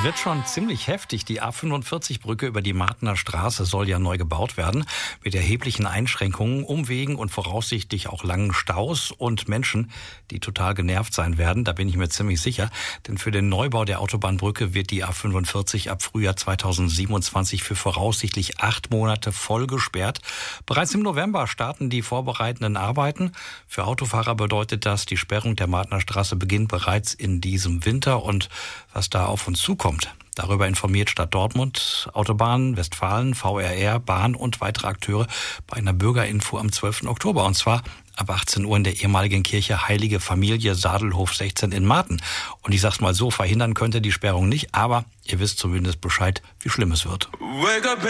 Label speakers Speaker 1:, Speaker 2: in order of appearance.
Speaker 1: Es wird schon ziemlich heftig. Die A45-Brücke über die Martener Straße soll ja neu gebaut werden. Mit erheblichen Einschränkungen, Umwegen und voraussichtlich auch langen Staus und Menschen, die total genervt sein werden. Da bin ich mir ziemlich sicher. Denn für den Neubau der Autobahnbrücke wird die A45 ab Frühjahr 2027 für voraussichtlich 8 Monate voll gesperrt. Bereits im November starten die vorbereitenden Arbeiten. Für Autofahrer bedeutet das, die Sperrung der Martener Straße beginnt bereits in diesem Winter. Und was da auf uns zukommt, darüber informiert Stadt Dortmund, Autobahnen, Westfalen, VRR, Bahn und weitere Akteure bei einer Bürgerinfo am 12. Oktober. Und zwar ab 18 Uhr in der ehemaligen Kirche Heilige Familie Sadelhof 16 in Marten. Und ich sag's mal so, verhindern könnte die Sperrung nicht, aber ihr wisst zumindest Bescheid, wie schlimm es wird.